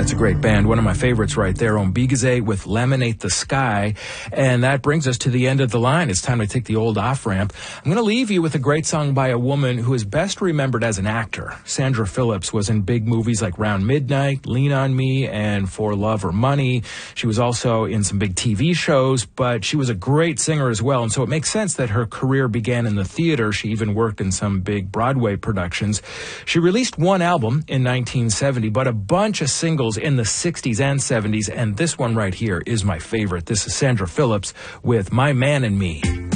That's a great band. One of my favorites right there, Ombigaze with Laminate the Sky. And that brings us to the end of the line. It's time to take the old off-ramp. I'm going to leave you with a great song by a woman who is best remembered as an actor. Sandra Phillips was in big movies like Round Midnight, Lean on Me, and For Love or Money. She was also in some big TV shows, but she was a great singer as well. And so it makes sense that her career began in the theater. She even worked in some big Broadway productions. She released one album in 1970, but a bunch of singles in the 60s and 70s, and this one right here is my favorite. This is Sandra Phillips with My Man and Me.